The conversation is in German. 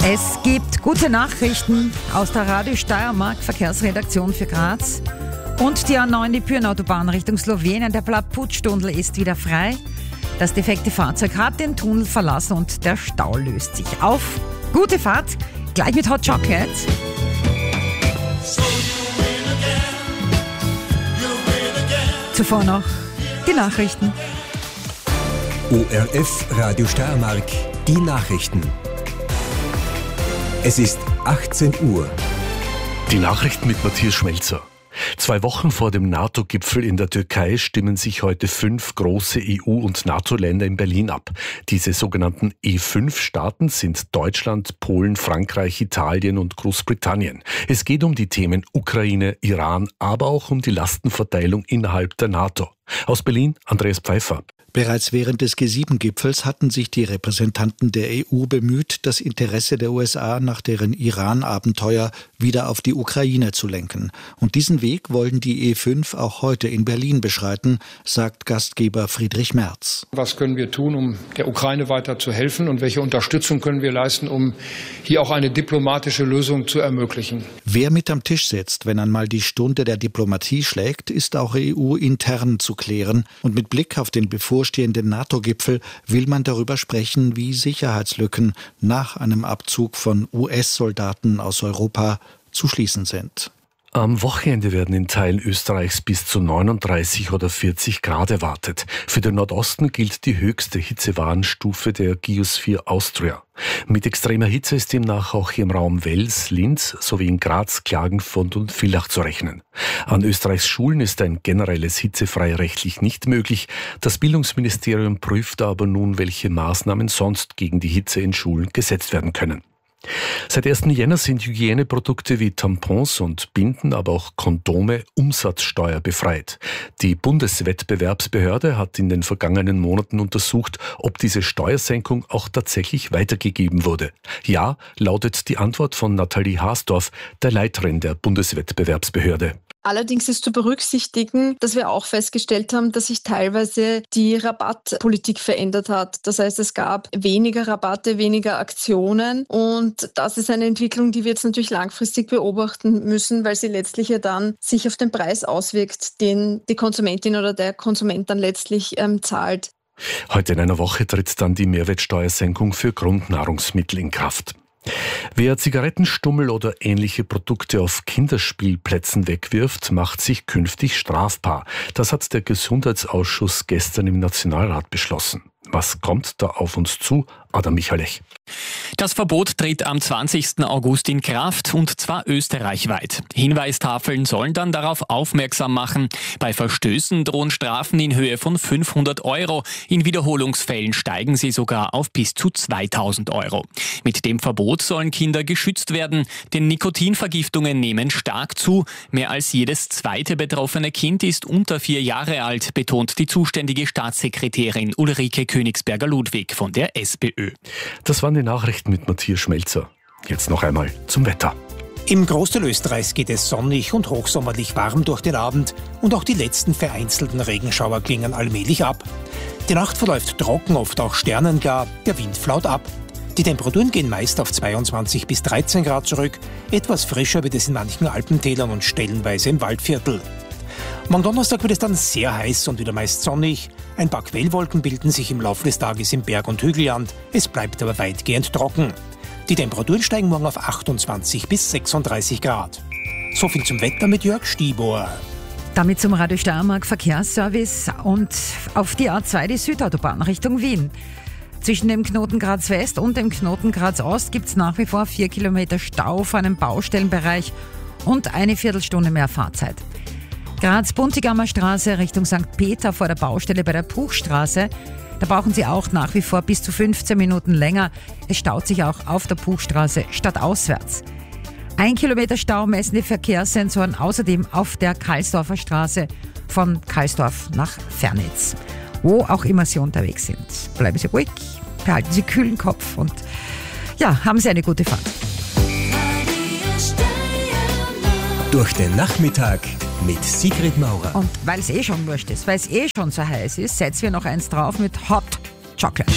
Es gibt gute Nachrichten aus der Radio Steiermark, Verkehrsredaktion für Graz. Und die A9, die Pyrenautobahn Richtung Slowenien. Der Plaputstunnel ist wieder frei. Das defekte Fahrzeug hat den Tunnel verlassen und der Stau löst sich auf. Gute Fahrt, gleich mit Hot Chocolate. Zuvor noch die Nachrichten. ORF Radio Steiermark, die Nachrichten. Es ist 18 Uhr. Die Nachrichten mit Matthias Schmelzer. 2 Wochen vor dem NATO-Gipfel in der Türkei stimmen sich heute 5 große EU- und NATO-Länder in Berlin ab. Diese sogenannten E5-Staaten sind Deutschland, Polen, Frankreich, Italien und Großbritannien. Es geht um die Themen Ukraine, Iran, aber auch um die Lastenverteilung innerhalb der NATO. Aus Berlin, Andreas Pfeiffer. Bereits während des G7-Gipfels hatten sich die Repräsentanten der EU bemüht, das Interesse der USA nach deren Iran-Abenteuer wieder auf die Ukraine zu lenken. Und diesen Weg wollen die E5 auch heute in Berlin beschreiten, sagt Gastgeber Friedrich Merz. Was können wir tun, um der Ukraine weiter zu helfen, und welche Unterstützung können wir leisten, um hier auch eine diplomatische Lösung zu ermöglichen? Wer mit am Tisch sitzt, wenn einmal die Stunde der Diplomatie schlägt, ist auch EU-intern zu klären. Und mit Blick auf den bevorstehenden NATO-Gipfel will man darüber sprechen, wie Sicherheitslücken nach einem Abzug von US-Soldaten aus Europa zu schließen sind. Am Wochenende werden in Teilen Österreichs bis zu 39 oder 40 Grad erwartet. Für den Nordosten gilt die höchste Hitzewarnstufe der Geosphere Austria. Mit extremer Hitze ist demnach auch im Raum Wels, Linz sowie in Graz, Klagenfurt und Villach zu rechnen. An Österreichs Schulen ist ein generelles Hitzefrei rechtlich nicht möglich. Das Bildungsministerium prüft aber nun, welche Maßnahmen sonst gegen die Hitze in Schulen gesetzt werden können. Seit 1. Jänner sind Hygieneprodukte wie Tampons und Binden, aber auch Kondome umsatzsteuerbefreit. Die Bundeswettbewerbsbehörde hat in den vergangenen Monaten untersucht, ob diese Steuersenkung auch tatsächlich weitergegeben wurde. Ja, lautet die Antwort von Nathalie Haasdorf, der Leiterin der Bundeswettbewerbsbehörde. Allerdings ist zu berücksichtigen, dass wir auch festgestellt haben, dass sich teilweise die Rabattpolitik verändert hat. Das heißt, es gab weniger Rabatte, weniger Aktionen, und das ist eine Entwicklung, die wir jetzt natürlich langfristig beobachten müssen, weil sie letztlich ja dann sich auf den Preis auswirkt, den die Konsumentin oder der Konsument dann letztlich zahlt. Heute in einer Woche tritt dann die Mehrwertsteuersenkung für Grundnahrungsmittel in Kraft. Wer Zigarettenstummel oder ähnliche Produkte auf Kinderspielplätzen wegwirft, macht sich künftig strafbar. Das hat der Gesundheitsausschuss gestern im Nationalrat beschlossen. Was kommt da auf uns zu? Adam Michalech. Das Verbot tritt am 20. August in Kraft, und zwar österreichweit. Hinweistafeln sollen dann darauf aufmerksam machen. Bei Verstößen drohen Strafen in Höhe von 500 €. In Wiederholungsfällen steigen sie sogar auf bis zu 2000 €. Mit dem Verbot sollen Kinder geschützt werden, denn Nikotinvergiftungen nehmen stark zu. Mehr als jedes zweite betroffene Kind ist unter 4 Jahre alt, betont die zuständige Staatssekretärin Ulrike Königsberger-Ludwig von der SPÖ. Das waren die Nachrichten mit Matthias Schmelzer. Jetzt noch einmal zum Wetter. Im Großteil Österreichs geht es sonnig und hochsommerlich warm durch den Abend, und auch die letzten vereinzelten Regenschauer klingen allmählich ab. Die Nacht verläuft trocken, oft auch sterneklar, der Wind flaut ab. Die Temperaturen gehen meist auf 22 bis 13 Grad zurück, etwas frischer wird es in manchen Alpentälern und stellenweise im Waldviertel. Am Donnerstag wird es dann sehr heiß und wieder meist sonnig. Ein paar Quellwolken bilden sich im Laufe des Tages im Berg- und Hügelland. Es bleibt aber weitgehend trocken. Die Temperaturen steigen morgen auf 28 bis 36 Grad. So viel zum Wetter mit Jörg Stibor. Damit zum Radio Steiermark Verkehrsservice und auf die A2 die Südautobahn Richtung Wien. Zwischen dem Knoten Graz West und dem Knoten Graz Ost gibt es nach wie vor 4 Kilometer Stau auf einem Baustellenbereich und eine Viertelstunde mehr Fahrzeit. Graz-Buntigammer Straße Richtung St. Peter vor der Baustelle bei der Puchstraße. Da brauchen Sie auch nach wie vor bis zu 15 Minuten länger. Es staut sich auch auf der Puchstraße stadtauswärts. 1 Kilometer Stau messen die Verkehrssensoren außerdem auf der Karlsdorfer Straße von Karlsdorf nach Fernitz. Wo auch immer Sie unterwegs sind, bleiben Sie ruhig, behalten Sie kühlen Kopf und ja, haben Sie eine gute Fahrt. Durch den Nachmittag mit Sigrid Maurer. Und weil es schon wurscht ist, weil es schon so heiß ist, setzen wir noch eins drauf mit Hot Chocolate.